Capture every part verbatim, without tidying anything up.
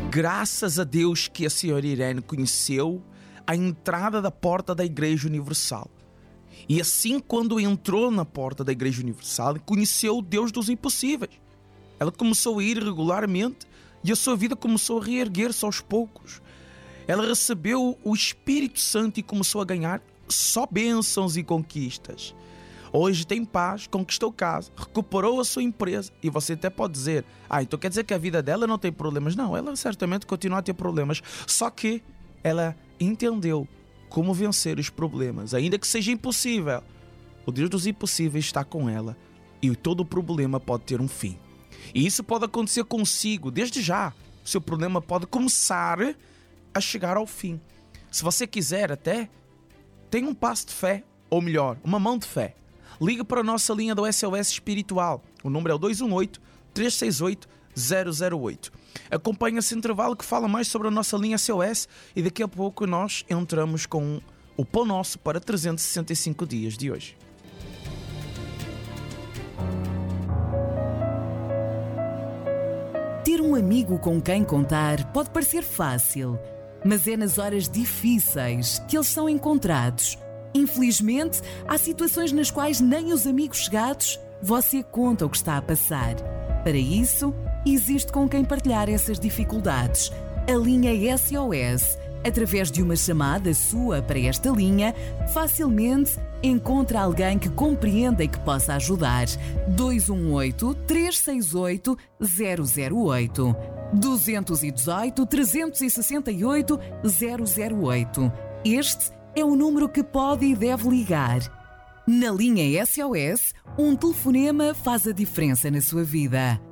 Graças a Deus que a senhora Irene conheceu a entrada da porta da Igreja Universal. E assim, quando entrou na porta da Igreja Universal, conheceu o Deus dos impossíveis. Ela começou a ir regularmente e a sua vida começou a reerguer-se aos poucos. Ela recebeu o Espírito Santo e começou a ganhar só bênçãos e conquistas. Hoje tem paz, conquistou casa, recuperou a sua empresa. E você até pode dizer, ah, então quer dizer que a vida dela não tem problemas? Não, ela certamente continua a ter problemas. Só que ela entendeu como vencer os problemas. Ainda que seja impossível, o Deus dos impossíveis está com ela. E todo problema pode ter um fim. E isso pode acontecer consigo, desde já. O seu problema pode começar a chegar ao fim. Se você quiser até, tem um passo de fé, ou melhor, uma mão de fé. Liga para a nossa linha do S O S Espiritual. O número é o dois um oito, três seis oito, zero zero oito. Acompanhe esse intervalo que fala mais sobre a nossa linha S O S e daqui a pouco nós entramos com o Pão Nosso para trezentos e sessenta e cinco dias de hoje. Ter um amigo com quem contar pode parecer fácil, mas é nas horas difíceis que eles são encontrados. Infelizmente, há situações nas quais nem os amigos chegados você conta o que está a passar. Para isso, existe com quem partilhar essas dificuldades. A linha S O S, através de uma chamada sua para esta linha, facilmente encontra alguém que compreenda e que possa ajudar. dois um oito, três seis oito, zero zero oito. dois um oito, três seis oito, zero zero oito. Este é o número que pode e deve ligar. Na linha S O S, um telefonema faz a diferença na sua vida.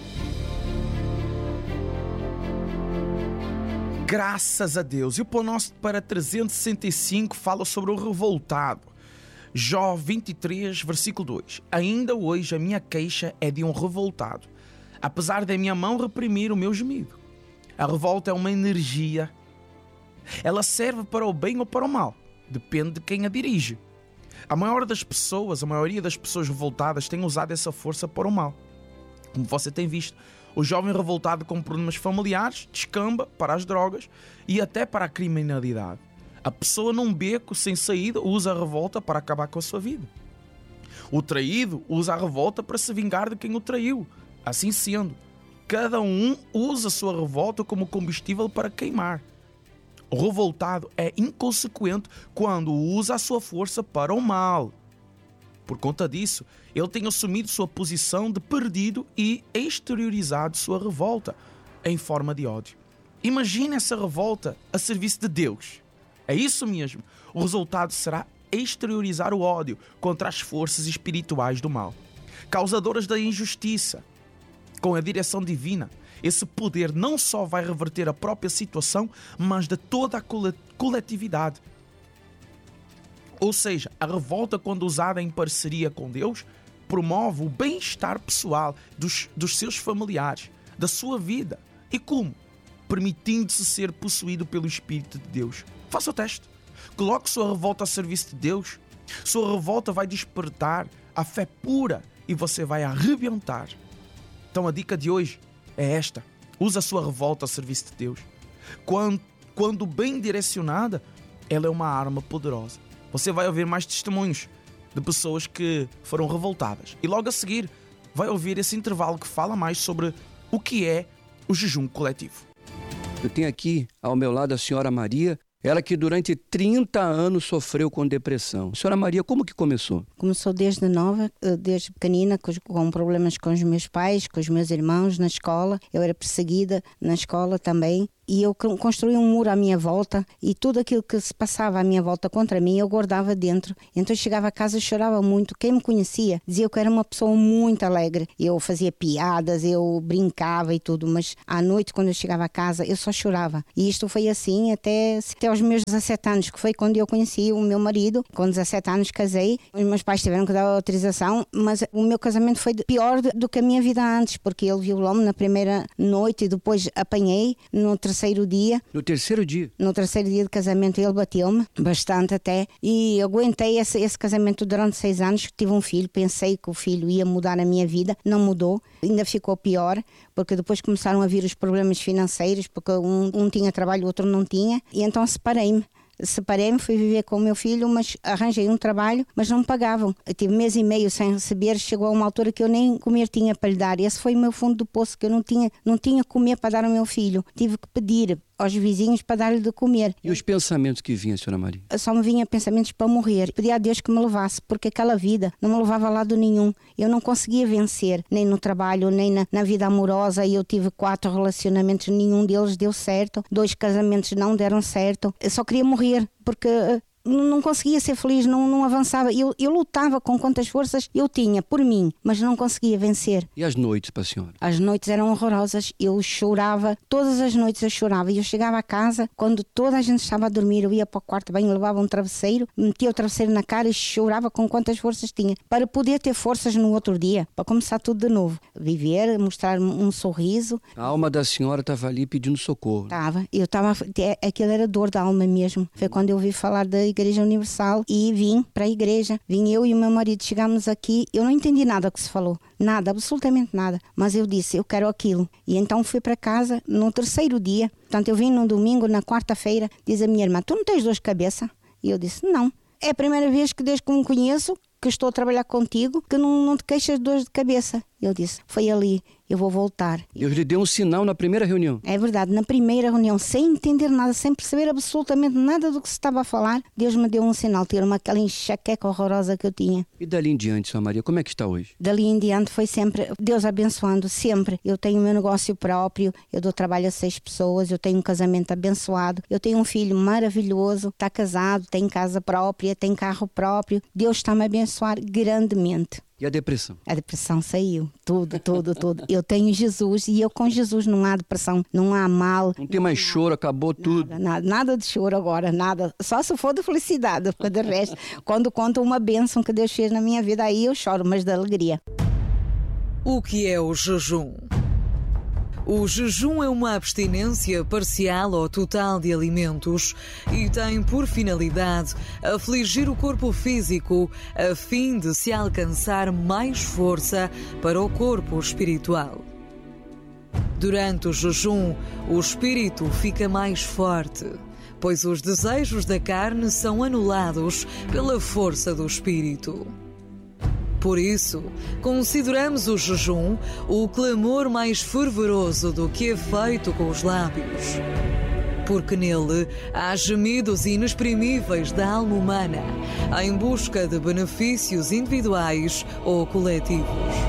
Graças a Deus. E o Pão Nosso para trezentos e sessenta e cinco fala sobre o revoltado. Jó vinte e três, versículo dois. Ainda hoje a minha queixa é de um revoltado, apesar da minha mão reprimir o meu gemido. A revolta é uma energia. Ela serve para o bem ou para o mal. Depende de quem a dirige. A maior das pessoas, a maioria das pessoas revoltadas tem usado essa força para o mal. Como você tem visto, o jovem revoltado com problemas familiares descamba para as drogas e até para a criminalidade. A pessoa num beco sem saída usa a revolta para acabar com a sua vida. O traído usa a revolta para se vingar de quem o traiu. Assim sendo, cada um usa a sua revolta como combustível para queimar. O revoltado é inconsequente quando usa a sua força para o mal. Por conta disso, ele tem assumido sua posição de perdido e exteriorizado sua revolta em forma de ódio. Imagine essa revolta a serviço de Deus. É isso mesmo. O resultado será exteriorizar o ódio contra as forças espirituais do mal, causadoras da injustiça. Com a direção divina, esse poder não só vai reverter a própria situação, mas de toda a coletividade. Ou seja, a revolta, quando usada em parceria com Deus, promove o bem-estar pessoal dos, dos seus familiares, da sua vida. E como? Permitindo-se ser possuído pelo Espírito de Deus. Faça o teste. Coloque sua revolta a serviço de Deus. Sua revolta vai despertar a fé pura e você vai arrebentar. Então a dica de hoje é esta. Usa a sua revolta a serviço de Deus. Quando, quando bem direcionada, ela é uma arma poderosa. Você vai ouvir mais testemunhos de pessoas que foram revoltadas. E logo a seguir vai ouvir esse intervalo que fala mais sobre o que é o jejum coletivo. Eu tenho aqui ao meu lado a senhora Maria, ela que durante trinta anos sofreu com depressão. Senhora Maria, como que começou? Começou desde nova, desde pequenina, com problemas com os meus pais, com os meus irmãos na escola. Eu era perseguida na escola também. E eu construí um muro à minha volta e tudo aquilo que se passava à minha volta contra mim eu guardava dentro. Então eu chegava a casa e chorava muito. Quem me conhecia dizia que eu era uma pessoa muito alegre. Eu fazia piadas, eu brincava e tudo, mas à noite quando eu chegava a casa eu só chorava. E isto foi assim até, até aos meus dezassete anos, que foi quando eu conheci o meu marido. Com dezassete anos casei, os meus pais tiveram que dar a autorização, mas o meu casamento foi pior do que a minha vida antes, porque ele violou-me na primeira noite e depois apanhei no terceiro terceiro dia, No terceiro dia? no terceiro dia de casamento, ele bateu-me, bastante até, e aguentei esse, esse casamento durante seis anos, tive um filho, pensei que o filho ia mudar a minha vida, não mudou, ainda ficou pior, porque depois começaram a vir os problemas financeiros, porque um, um tinha trabalho, o outro não tinha, e então separei-me. Separei-me, fui viver com o meu filho, mas arranjei um trabalho, mas não me pagavam. Eu tive mês e meio sem receber, chegou a uma altura que eu nem comer tinha para lhe dar. Esse foi o meu fundo do poço, que eu não tinha, não tinha comer para dar ao meu filho. Tive que pedir aos vizinhos para dar-lhe de comer. E os pensamentos que vinham, senhora Maria? Só me vinha pensamentos para morrer. Pedi a Deus que me levasse, porque aquela vida não me levava a lado nenhum. Eu não conseguia vencer, nem no trabalho, nem na, na vida amorosa. Eu tive quatro relacionamentos, nenhum deles deu certo. Dois casamentos não deram certo. Eu só queria morrer, porque não conseguia ser feliz, não, não avançava. Eu, eu lutava com quantas forças eu tinha por mim, mas não conseguia vencer. E as noites para a senhora? As noites eram horrorosas, eu chorava, todas as noites eu chorava. E eu chegava a casa, quando toda a gente estava a dormir, eu ia para o quarto bem, levava um travesseiro, metia o travesseiro na cara e chorava com quantas forças tinha, para poder ter forças no outro dia, para começar tudo de novo. Viver, mostrar um sorriso. A alma da senhora estava ali pedindo socorro. Estava, eu estava, aquilo era dor da alma mesmo. Foi quando eu ouvi falar da Igreja Universal e vim para a igreja. Vim eu e o meu marido, chegámos aqui, eu não entendi nada que se falou, nada, absolutamente nada, mas eu disse, eu quero aquilo. E então fui para casa no terceiro dia. Portanto, eu vim no domingo, na quarta-feira, diz a minha irmã, tu não tens dor de cabeça? E eu disse, não. É a primeira vez que desde que me conheço, que estou a trabalhar contigo, que não, não te queixas de dores de cabeça. Eu disse, foi ali, eu vou voltar. Deus lhe deu um sinal na primeira reunião. É verdade, na primeira reunião, sem entender nada, sem perceber absolutamente nada do que se estava a falar, Deus me deu um sinal, tirou-me aquela enxaqueca horrorosa que eu tinha. E dali em diante, senhora Maria, como é que está hoje? Dali em diante foi sempre, Deus abençoando, sempre. Eu tenho o meu negócio próprio, eu dou trabalho a seis pessoas, eu tenho um casamento abençoado, eu tenho um filho maravilhoso, está casado, tem casa própria, tem carro próprio. Deus está-me a abençoar grandemente. E a depressão? A depressão saiu, tudo, tudo, tudo. Eu tenho Jesus e eu com Jesus não há depressão, não há mal. Não tem mais choro, acabou tudo. Nada, nada, nada de choro agora, nada. Só se for de felicidade, porque de resto, quando conto uma bênção que Deus fez na minha vida, aí eu choro, mas de alegria. O que é o jejum? O jejum é uma abstinência parcial ou total de alimentos e tem por finalidade afligir o corpo físico a fim de se alcançar mais força para o corpo espiritual. Durante o jejum, o espírito fica mais forte, pois os desejos da carne são anulados pela força do espírito. Por isso, consideramos o jejum o clamor mais fervoroso do que é feito com os lábios. Porque nele há gemidos inexprimíveis da alma humana em busca de benefícios individuais ou coletivos.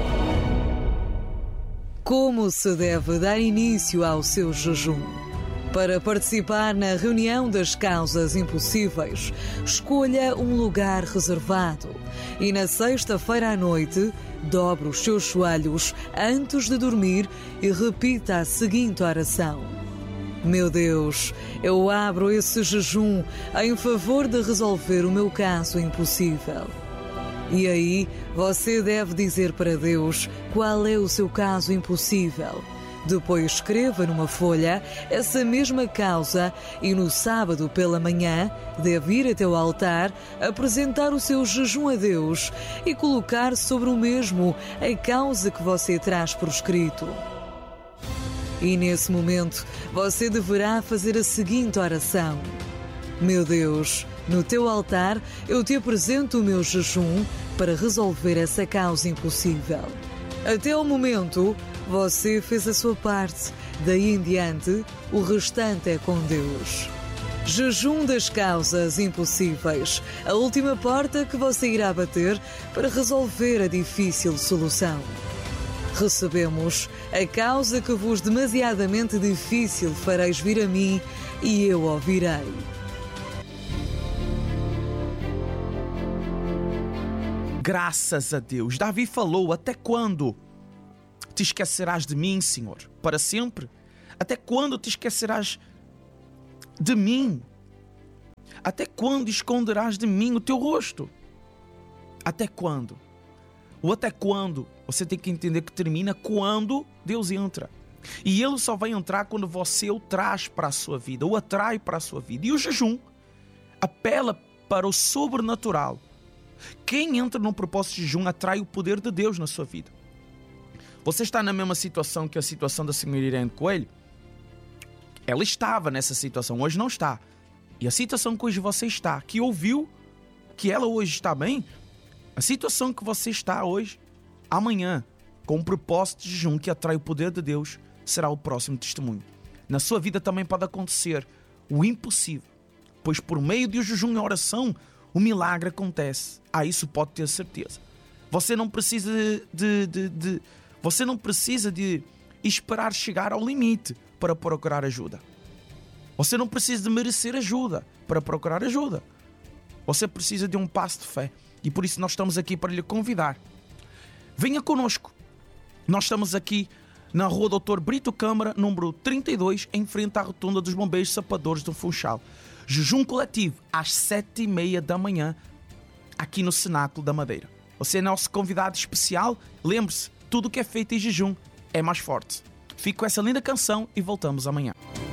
Como se deve dar início ao seu jejum? Para participar na reunião das causas impossíveis, escolha um lugar reservado e na sexta-feira à noite, dobre os seus joelhos antes de dormir e repita a seguinte oração. Meu Deus, eu abro esse jejum em favor de resolver o meu caso impossível. E aí, você deve dizer para Deus qual é o seu caso impossível. Depois escreva numa folha essa mesma causa e no sábado pela manhã deve ir até o altar, apresentar o seu jejum a Deus e colocar sobre o mesmo a causa que você traz por escrito. E nesse momento você deverá fazer a seguinte oração. Meu Deus, no teu altar eu te apresento o meu jejum para resolver essa causa impossível. Até o momento, você fez a sua parte. Daí em diante, o restante é com Deus. Jejum das causas impossíveis. A última porta que você irá bater para resolver a difícil solução. Recebemos a causa que vos demasiadamente difícil fareis vir a mim e eu ouvirei. Graças a Deus. Davi falou, até quando te esquecerás de mim, Senhor? Para sempre? Até quando te esquecerás de mim? Até quando esconderás de mim o teu rosto? Até quando? O até quando, você tem que entender que termina quando Deus entra. E ele só vai entrar quando você o traz para a sua vida, o atrai para a sua vida. E o jejum apela para o sobrenatural. Quem entra num propósito de jejum atrai o poder de Deus na sua vida. Você está na mesma situação que a situação da senhora Irene Coelho? Ela estava nessa situação, hoje não está. E a situação que hoje você está, que ouviu que ela hoje está bem, a situação que você está hoje, amanhã, com um propósito de jejum que atrai o poder de Deus, será o próximo testemunho. Na sua vida também pode acontecer o impossível, pois por meio do jejum e oração, o milagre acontece. Ah, isso pode ter certeza. Você não precisa de, de, de, você não precisa de esperar chegar ao limite para procurar ajuda. Você não precisa de merecer ajuda para procurar ajuda. Você precisa de um passo de fé. E por isso nós estamos aqui para lhe convidar. Venha conosco. Nós estamos aqui na rua doutor Brito Câmara, número trinta e dois, em frente à rotunda dos Bombeiros Sapadores do Funchal. Jejum coletivo, às sete e meia da manhã, aqui no Cenáculo da Madeira. Você é nosso convidado especial. Lembre-se, tudo que é feito em jejum é mais forte. Fique com essa linda canção e voltamos amanhã.